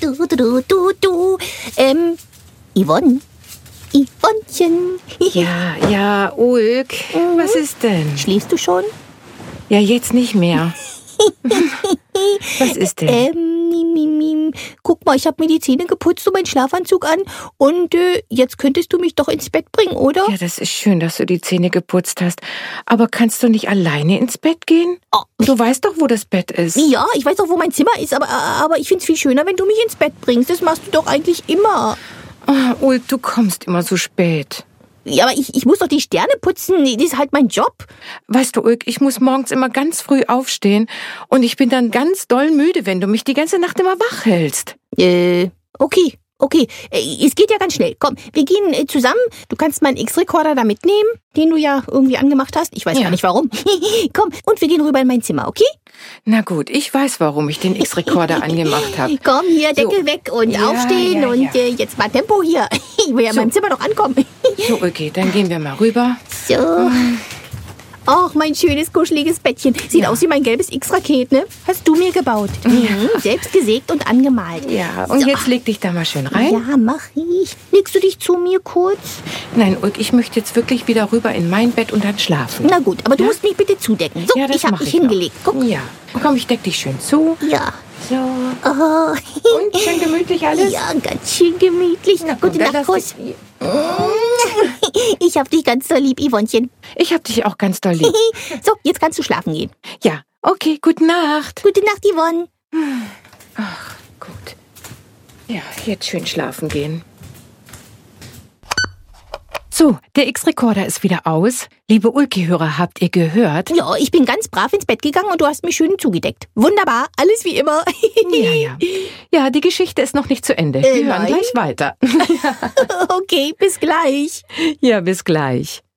Yvonne. Yvonnechen. Ja, Ulk. Was ist denn? Schläfst du schon? Ja, jetzt nicht mehr. Was ist denn? Guck mal, ich habe mir die Zähne geputzt und meinen Schlafanzug an und jetzt könntest du mich doch ins Bett bringen, oder? Ja, das ist schön, dass du die Zähne geputzt hast. Aber kannst du nicht alleine ins Bett gehen? Oh. Du weißt doch, wo das Bett ist. Ja, ich weiß auch, wo mein Zimmer ist, aber ich find's viel schöner, wenn du mich ins Bett bringst. Das machst du doch eigentlich immer. Oh, Ulk, du kommst immer so spät. Ja, aber ich muss doch die Sterne putzen. Das ist halt mein Job. Weißt du, Ulk, ich muss morgens immer ganz früh aufstehen und ich bin dann ganz doll müde, wenn du mich die ganze Nacht immer wach hältst. Okay. Es geht ja ganz schnell. Komm, wir gehen zusammen. Du kannst meinen X-Rekorder da mitnehmen, den du ja irgendwie angemacht hast. Ich weiß gar nicht warum. Komm, und wir gehen rüber in mein Zimmer, okay? Na gut, ich weiß, warum ich den X-Rekorder angemacht habe. Komm, hier, Deckel weg und aufstehen und jetzt mal Tempo hier. Ich will ja in meinem Zimmer noch ankommen. So, okay, dann gehen wir mal rüber. So. Ach, mein schönes, kuscheliges Bettchen. Sieht aus wie mein gelbes X-Raket, ne? Hast du mir gebaut. Selbst gesägt und angemalt. Ja, und jetzt leg dich da mal schön rein. Ja, mach ich. Legst du dich zu mir kurz? Nein, Ulk, ich möchte jetzt wirklich wieder rüber in mein Bett und dann schlafen. Na gut, aber du musst mich bitte zudecken. So, Ja, das ich hab mach dich ich hingelegt. noch. Guck. Ja, komm, ich deck dich schön zu. Ja. So. Oh. Und schön gemütlich alles? Ja, ganz schön gemütlich. Na komm, Gute dann Nacht, lass Kuss. Ich hab dich ganz doll lieb, Yvonnchen. Ich hab dich auch ganz doll lieb. So, jetzt kannst du schlafen gehen. Ja, okay, gute Nacht. Gute Nacht, Yvonne. Ach, gut. Ja, jetzt schön schlafen gehen. So, der X-Rekorder ist wieder aus. Liebe Ulki-Hörer, habt ihr gehört? Ja, ich bin ganz brav ins Bett gegangen und du hast mich schön zugedeckt. Wunderbar, alles wie immer. Ja. Ja, die Geschichte ist noch nicht zu Ende. Wir hören nein. gleich weiter. Okay, bis gleich. Ja, bis gleich.